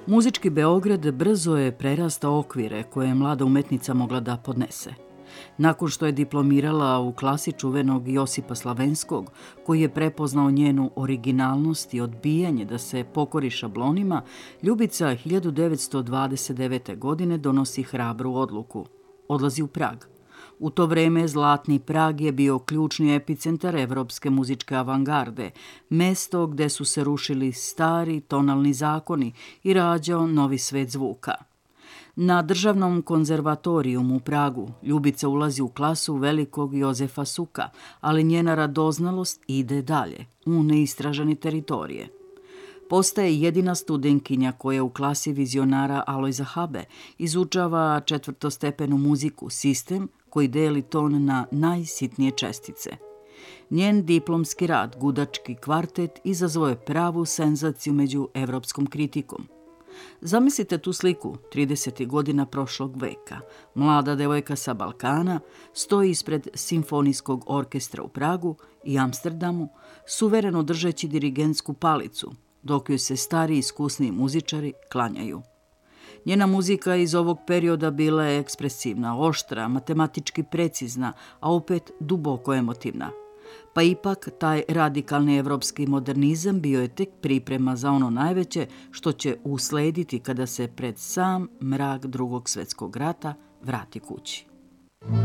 Muzički Beograd brzo je prerastao okvire koje je mlada umetnica mogla da podnese. Nakon što je diplomirala u klasi čuvenog Josipa Slavenskog, koji je prepoznao njenu originalnost i odbijanje da se pokori šablonima, Ljubica 1929. godine donosi hrabru odluku. Odlazi u Prag. U to vreme Zlatni Prag je bio ključni epicentar evropske muzičke avangarde, mesto gde su se rušili stari tonalni zakoni i rađao novi svet zvuka. Na Državnom konzervatorijumu u Pragu Ljubica ulazi u klasu velikog Jozefa Suka, ali njena radoznalost ide dalje, u neistražene teritorije. Postaje jedina studenkinja koja u klasi vizionara Alojza Habe izučava četvrtostepenu muziku, sistem koji deli ton na najsitnije čestice. Njen diplomski rad, Gudački kvartet, izazvao je pravu senzaciju među evropskom kritikom. Zamislite tu sliku 30. godina prošlog veka. Mlada devojka sa Balkana stoji ispred simfonijskog orkestra u Pragu i Amsterdamu, suvereno držeći dirigentsku palicu, dok joj se stari iskusni muzičari klanjaju. Njena muzika iz ovog perioda bila je ekspresivna, oštra, matematički precizna, a opet duboko emotivna. Pa ipak taj radikalni evropski modernizam bio je tek priprema za ono najveće što će uslediti kada se pred sam mrak Drugog svetskog rata vrati kući.